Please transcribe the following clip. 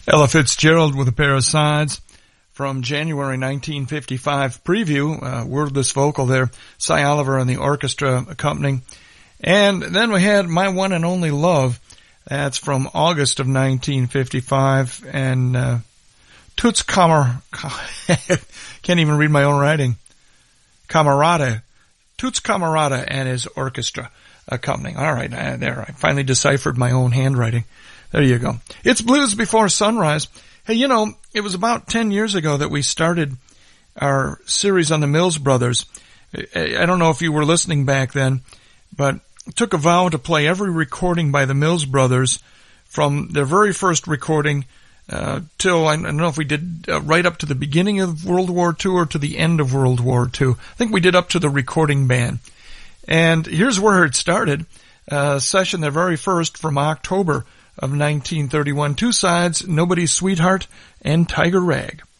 Ella Fitzgerald with a pair of sides from January 1955 preview, wordless vocal there, Cy Oliver and the orchestra accompanying. And then we had My One and Only Love. That's from August of 1955. And Toots Can't even read my own writing. Toots Camarada and his orchestra accompanying. All right, there, I finally deciphered my own handwriting. There you go. It's Blues Before Sunrise. Hey, you know, it was about 10 years ago that we started our series on the Mills Brothers. I don't know if you were listening back then, but I took a vow to play every recording by the Mills Brothers from their very first recording till, I don't know if we did right up to the beginning of World War II or to the end of World War II. I think we did up to the recording band. And here's where it started. Session, their very first, from October of 1931. Two sides, Nobody's Sweetheart and Tiger Rag.